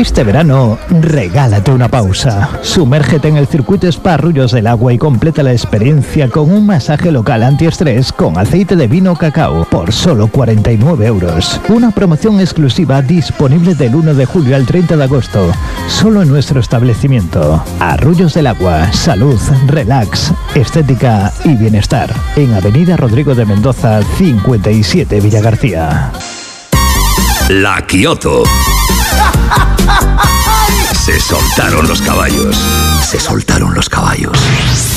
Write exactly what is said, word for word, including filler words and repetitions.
Este verano, regálate una pausa. Sumérgete en el circuito Spa Arroyos del Agua y completa la experiencia con un masaje local antiestrés con aceite de vino cacao por solo cuarenta y nueve euros. Una promoción exclusiva disponible del uno de julio al treinta de agosto, solo en nuestro establecimiento. Arroyos del Agua, salud, relax, estética y bienestar. En Avenida Rodrigo de Mendoza, cincuenta y siete, Villa García. La Kioto. Se soltaron los caballos. Se soltaron los caballos.